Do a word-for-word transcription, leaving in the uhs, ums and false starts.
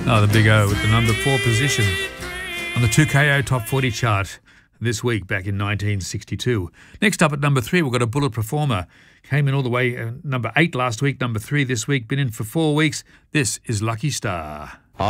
Oh, the Big O with the number four position on the two K O Top forty chart this week back in nineteen sixty-two. Next up at number three, we've got a Bullet Performer. Came in all the way uh, number eight last week, number three this week, been in for four weeks. This is Lucky Star.